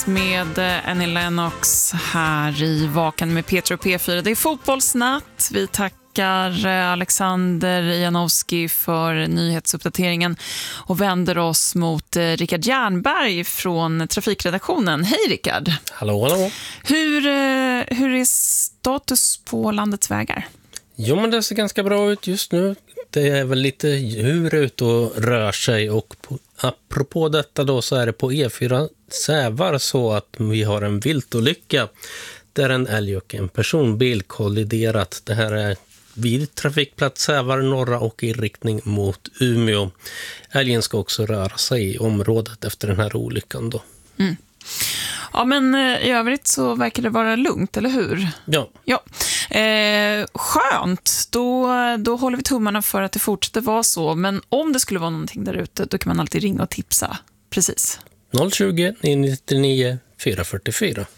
med Annie Lennox här i Vaken med Peter och P4. Det är fotbollsnatt. Vi tackar Alexander Janowski för nyhetsuppdateringen och vänder oss mot Rickard Jernberg från trafikredaktionen. Hej Rickard! Hallå, hallå! Hur är status på landets vägar? Jo, men det ser ganska bra ut just nu. Det är väl lite djur ut och rör sig, och apropå detta då så är det på E4 Sävar så att vi har en viltolycka där en älg och en personbil kolliderat. Det här är vid trafikplats Sävar norra och i riktning mot Umeå. Älgen ska också röra sig i området efter den här olyckan då. Mm. Ja, men i övrigt så verkar det vara lugnt, eller hur? Ja. Skönt. Då håller vi tummarna för att det fortsätter vara så. Men om det skulle vara någonting där ute, då kan man alltid ringa och tipsa. Precis. 020 999 444.